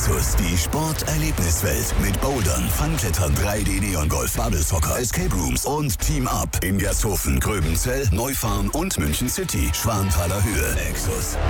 Exus, die Sporterlebniswelt mit Bouldern, Fangklettern, 3D-Neon-Golf, Bubble Soccer, Escape Rooms und Team Up in Gersthofen, Gröbenzell, Neufahrn und München City, Schwanthaler Höhe. Exus.